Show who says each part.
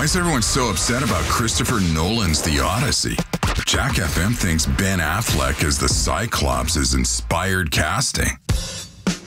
Speaker 1: Why is everyone so upset about Christopher Nolan's The Odyssey? Jack FM thinks Ben Affleck as the Cyclops is inspired casting.